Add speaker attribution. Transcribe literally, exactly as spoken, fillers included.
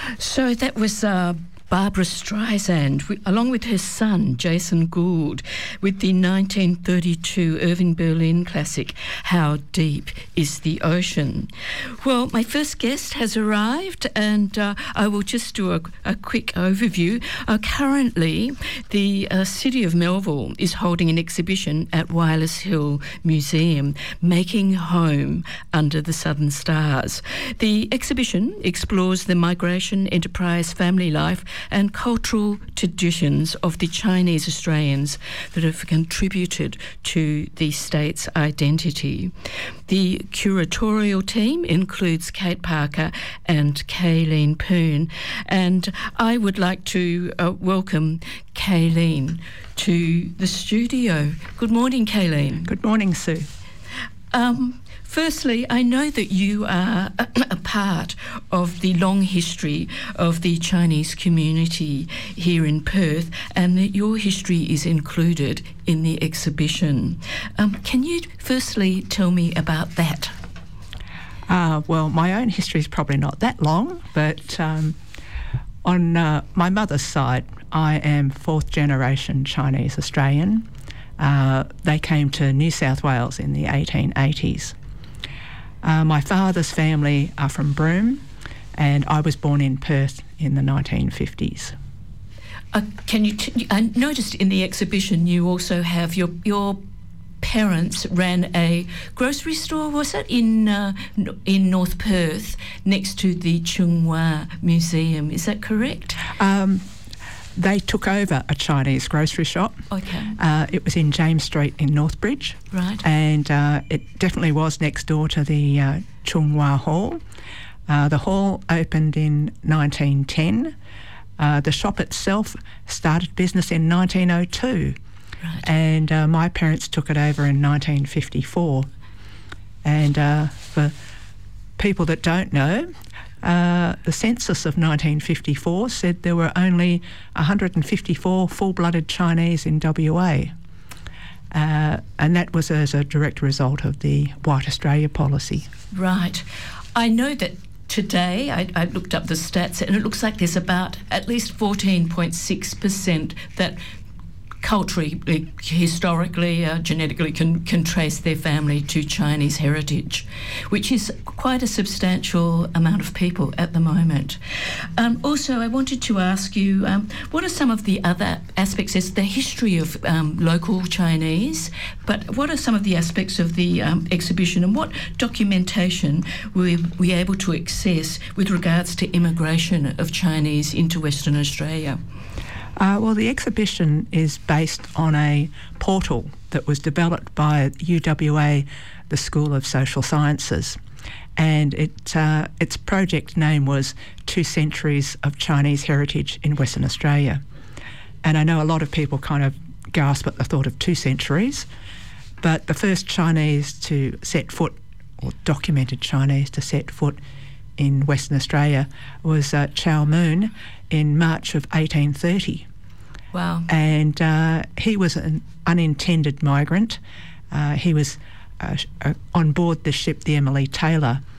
Speaker 1: So that was uh, Barbara Streisand, w- along with her son, Jason Gould, with the nineteen thirty-two Irving Berlin classic, How Deep is the Ocean? Well, my first guest has arrived, and uh, I will just do a, a quick overview. Uh, currently, the uh, City of Melville is holding an exhibition at Wireless Hill Museum, Making Home Under the Southern Stars. The exhibition explores the migration, enterprise, family life and cultural traditions of the Chinese Australians that have contributed to the state's identity. The curatorial team includes Kate Parker and Kayleen Poon, and I would like to uh, welcome Kayleen to the studio. Good morning, Kayleen.
Speaker 2: Good morning, Sue.
Speaker 1: Um, Firstly, I know that you are a part of the long history of the Chinese community here in Perth, and that your history is included in the exhibition. Um, can you firstly tell me about that?
Speaker 2: Uh, well, my own history is probably not that long, but um, on uh, my mother's side, I am fourth generation Chinese Australian. Uh, they came to New South Wales in the eighteen eighties. Uh, my father's family are from Broome, and I was born in Perth in the nineteen fifties.
Speaker 1: Uh, can you? T- I noticed in the exhibition you also have your your parents ran a grocery store. Was it in uh, in North Perth next to the Chung Hua Museum? Is that correct?
Speaker 2: Um, They took over a Chinese grocery shop.
Speaker 1: Okay.
Speaker 2: Uh, it was in James Street in Northbridge.
Speaker 1: Right.
Speaker 2: And uh, it definitely was next door to the uh, Chung Hua Hall. Uh, the hall opened in nineteen ten. Uh, the shop itself started business in nineteen oh two.
Speaker 1: Right.
Speaker 2: And uh, my parents took it over in nineteen fifty-four. And uh, for people that don't know, Uh, the census of nineteen fifty-four said there were only one hundred fifty-four full-blooded Chinese in W A. Uh, and that was as a direct result of the White Australia policy.
Speaker 1: Right. I know that today, I, I looked up the stats, and it looks like there's about at least fourteen point six percent that culturally, historically, uh, genetically can, can trace their family to Chinese heritage, which is quite a substantial amount of people at the moment. Um, also, I wanted to ask you, um, what are some of the other aspects? There's the history of um, local Chinese, but what are some of the aspects of the um, exhibition, and what documentation were we able to access with regards to immigration of Chinese into Western Australia?
Speaker 2: Uh, well, the exhibition is based on a portal that was developed by U W A, the School of Social Sciences, and it uh, its project name was Two Centuries of Chinese Heritage in Western Australia. And I know a lot of people kind of gasp at the thought of two centuries, but the first Chinese to set foot, or documented Chinese to set foot in Western Australia was uh, Chow Moon in March of eighteen thirty.
Speaker 1: Wow.
Speaker 2: And uh, he was an unintended migrant. Uh, he was uh, on board the ship, the Emily Taylor,